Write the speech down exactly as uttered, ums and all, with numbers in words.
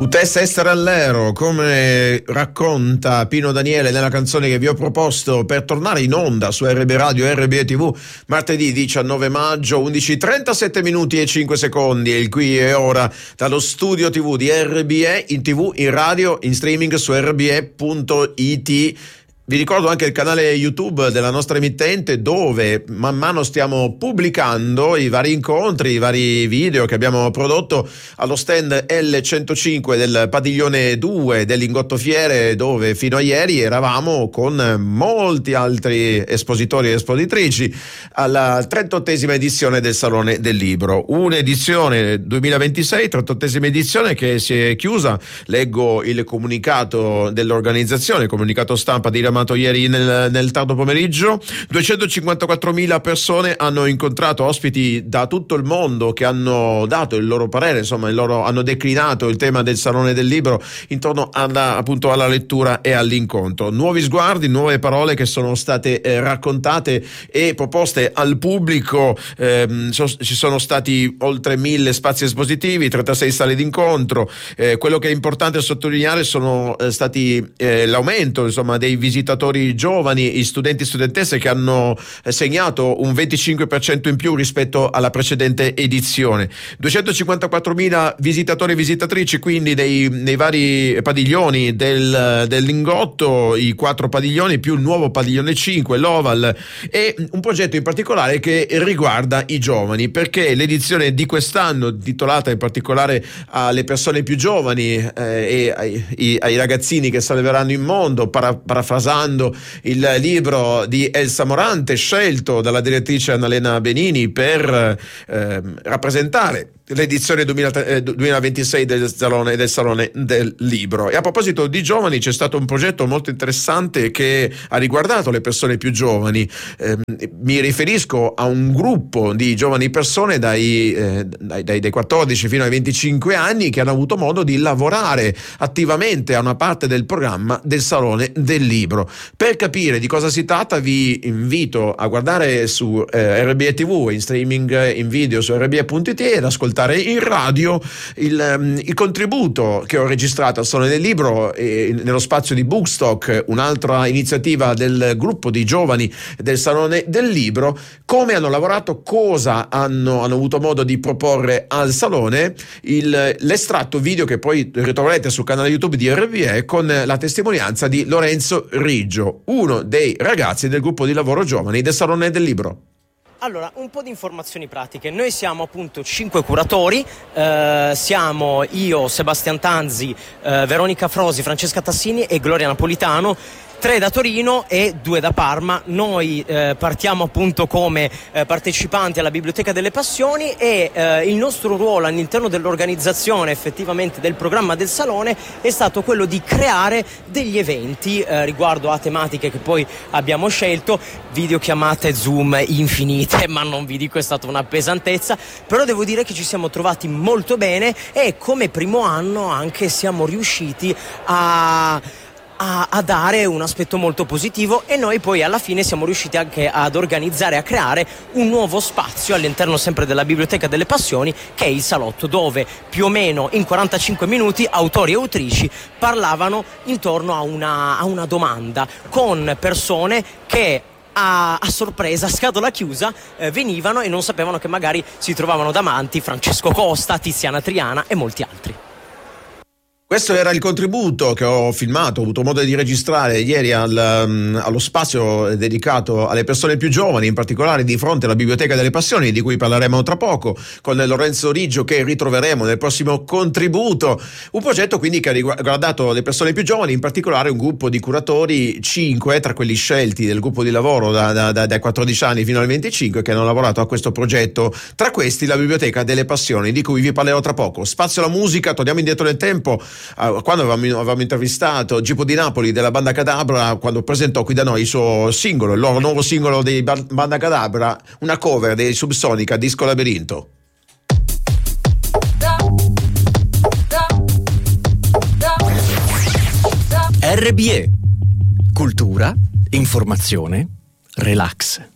Utessa Esther Allero, come racconta Pino Daniele nella canzone che vi ho proposto per tornare in onda su R B Radio e R B E T V martedì diciannove maggio, undici e trentasette minuti e cinque secondi, e il qui e ora dallo studio T V di R B E, in T V, in radio, in streaming su r b e punto i t. Vi ricordo anche il canale YouTube della nostra emittente, dove man mano stiamo pubblicando i vari incontri, i vari video che abbiamo prodotto allo stand L centocinque del padiglione due del Lingotto Fiere, dove fino a ieri eravamo con molti altri espositori e espositrici alla trentottesima edizione del Salone del Libro. Un'edizione duemilaventisei, trentottesima edizione, che si è chiusa. Leggo il comunicato dell'organizzazione, il comunicato stampa di ieri nel, nel tardo pomeriggio. duecentocinquantaquattromila persone hanno incontrato ospiti da tutto il mondo che hanno dato il loro parere, insomma il loro, hanno declinato il tema del Salone del Libro intorno alla, appunto alla lettura e all'incontro. Nuovi sguardi, nuove parole che sono state eh, raccontate e proposte al pubblico. Eh, so, ci sono stati oltre mille spazi espositivi, trentasei sale d'incontro. Eh, quello che è importante sottolineare sono eh, stati eh, l'aumento, insomma, dei visitatori giovani, i studenti e studentesse, che hanno segnato un venticinque per cento in più rispetto alla precedente edizione. duecentocinquantaquattromila visitatori e visitatrici, quindi dei, nei vari padiglioni del, del Lingotto, i quattro padiglioni più il nuovo padiglione cinque, l'Oval, e un progetto in particolare che riguarda i giovani, perché l'edizione di quest'anno, titolata in particolare alle persone più giovani eh, e ai, ai ragazzini che salveranno il mondo, para, parafrasando il libro di Elsa Morante, scelto dalla direttrice Annalena Benini per eh, rappresentare l'edizione duemilaventisei del Salone, del Salone del Libro. E a proposito di giovani, c'è stato un progetto molto interessante che ha riguardato le persone più giovani. Eh, mi riferisco a un gruppo di giovani persone dai, eh, dai, dai, dai quattordici fino ai venticinque anni, che hanno avuto modo di lavorare attivamente a una parte del programma del Salone del Libro. Per capire di cosa si tratta, vi invito a guardare su eh, R B E T V, in streaming in video su r b e punto i t, ed ascoltare in radio il, um, il contributo che ho registrato al Salone del Libro e nello spazio di Bookstock, un'altra iniziativa del gruppo di giovani del Salone del Libro, come hanno lavorato, cosa hanno, hanno avuto modo di proporre al Salone, il, l'estratto video che poi ritroverete sul canale YouTube di R B E, con la testimonianza di Lorenzo Riggio, uno dei ragazzi del gruppo di lavoro giovani del Salone del Libro. Allora, un po' di informazioni pratiche. Noi siamo appunto cinque curatori, eh, siamo io, Sebastian Tanzi, eh, Veronica Frosi, Francesca Tassini e Gloria Napolitano. Tre da Torino e due da Parma. Noi eh, partiamo appunto come eh, partecipanti alla Biblioteca delle Passioni, e eh, il nostro ruolo all'interno dell'organizzazione effettivamente del programma del Salone è stato quello di creare degli eventi eh, riguardo a tematiche che poi abbiamo scelto, videochiamate Zoom infinite, ma non vi dico, è stata una pesantezza, però devo dire che ci siamo trovati molto bene, e come primo anno anche siamo riusciti a A, a dare un aspetto molto positivo, e noi poi alla fine siamo riusciti anche ad organizzare, a creare un nuovo spazio all'interno sempre della Biblioteca delle Passioni, che è il salotto, dove più o meno in quarantacinque minuti autori e autrici parlavano intorno a una, a una domanda, con persone che A, a sorpresa, a scatola chiusa, eh, venivano e non sapevano che magari si trovavano davanti Francesco Costa, Tiziana Triana e molti altri. Questo era il contributo che ho filmato, ho avuto modo di registrare ieri al, um, allo spazio dedicato alle persone più giovani, in particolare di fronte alla Biblioteca delle Passioni, di cui parleremo tra poco, con Lorenzo Riggio, che ritroveremo nel prossimo contributo. Un progetto quindi che ha riguardato le persone più giovani, in particolare un gruppo di curatori, cinque tra quelli scelti del gruppo di lavoro da, da, da, dai quattordici anni fino ai venticinque, che hanno lavorato a questo progetto. Tra questi la Biblioteca delle Passioni, di cui vi parlerò tra poco. Spazio alla musica, torniamo indietro nel tempo. Quando avevamo, avevamo intervistato Gippo di Napoli della Banda Cadabra, quando presentò qui da noi il suo singolo, il loro nuovo singolo dei Banda Cadabra, una cover dei Subsonica, Disco Labirinto. R B E, cultura, informazione, relax.